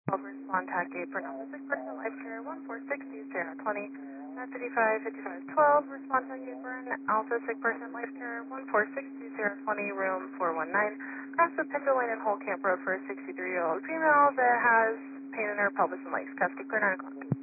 Contact gate for number 6 person, life care 1460020. 555512, response on gate burn, Alpha sick person, life care 1462020, room 419. Cross the Pinto Lane and Whole Camp Road for a 63-year-old female that has pain in her pelvis and legs. Cascade clear 9 o'clock.